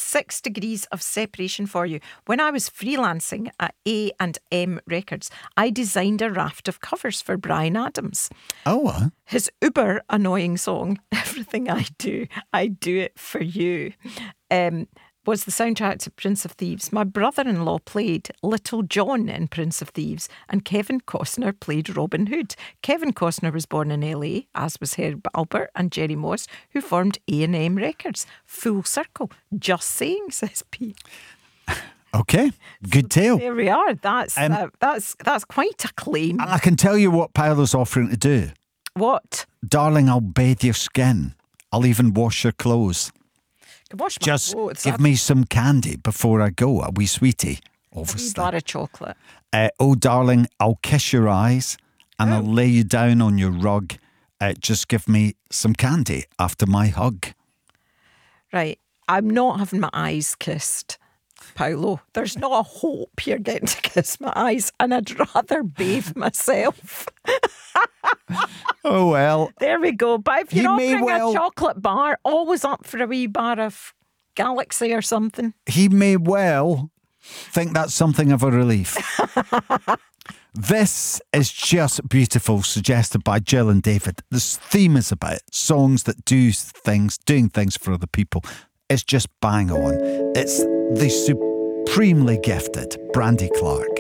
6 degrees of separation for you. When I was freelancing at A&M Records, I designed a raft of covers for Bryan Adams. Oh, His uber annoying song, Everything I Do It For You, was the soundtrack to Prince of Thieves. My brother-in-law played Little John in Prince of Thieves, and Kevin Costner played Robin Hood. Kevin Costner was born in LA, as was Herb Alpert and Jerry Moss, who formed A&M Records. Full circle. Just saying, says Pete. okay. Good tale. There we are. That's quite a claim. And I can tell you what Paolo's offering to do. What? Darling, I'll bathe your skin. I'll even wash your clothes. Wash my Just clothes. give me some candy before I go, a wee sweetie, obviously. A bar of chocolate. Oh, darling, I'll kiss your eyes and I'll lay you down on your rug. Just give me some candy after my hug. Right. I'm not having my eyes kissed, Paolo. There's not a hope you're getting to kiss my eyes, and I'd rather bathe myself. Oh, well. There we go. But if you're He may offering a chocolate bar, always up for a wee bar of Galaxy or something. He may well think that's something of a relief. This is just beautiful, suggested by Jill and David. This theme is about songs that do things, doing things for other people. It's just bang on. It's the supremely gifted Brandy Clark.